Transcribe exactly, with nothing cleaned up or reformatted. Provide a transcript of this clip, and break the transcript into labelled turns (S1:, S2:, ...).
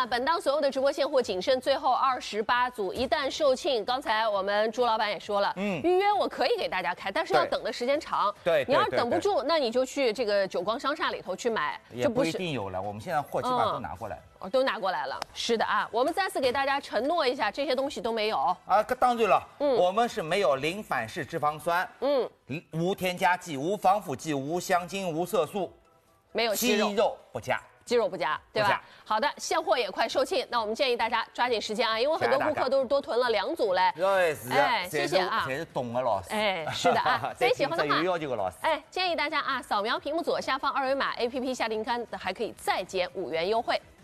S1: 本档所有的直播现货仅剩最后二十八组，一旦售罄，刚才我们朱老板也说了，嗯，预约我可以给大家开，但是要等的时间长。
S2: 对，
S1: 你要是等不住，那你就去这个久光商厦里头去买，
S2: 也不一定有了。我们现在货基本上都拿过来了。
S1: 哦，都拿过来了。是的啊，我们再次给大家承诺一下，这些东西都没有
S2: 啊。当然了，嗯，我们是没有零反式脂肪酸，嗯，无添加剂、无防腐剂、无香精、无色素，
S1: 没有鸡肉，
S2: 鸡肉不加，
S1: 鸡肉不加，对吧？好的，现货也快售罄，那我们建议大家抓紧时间啊，因为很多顾客都是多囤了两组嘞。
S2: 对，是
S1: 哎，谢谢啊，
S2: 这是懂的老师。
S1: 哎，是的啊，所以喜欢的话，
S2: 有要求的老师。
S1: 哎，建议大家啊，扫描屏幕左下方二维码 A P P 下订单的，还可以再减五元优惠。